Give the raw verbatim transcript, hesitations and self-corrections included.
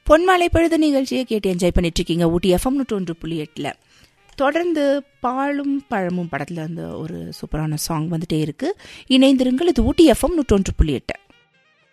பொன்மாலை பொழுது நிகழ்ச்சியை கேட்டு என்ஜாய் பண்ணிட்டு இருக்கீங்க ஊட்டி எஃப்எம் நூற்றி ஒன்று புள்ளி எட்டில். தொடர்ந்து பாலும் பழமும் படத்தில் இருந்து ஒரு சூப்பரான சாங் வந்துட்டே இருக்கு. இணைந்திருங்கள், இது ஊட்டி எஃப்எம் நூற்றி ஒன்று புள்ளி எட்டு.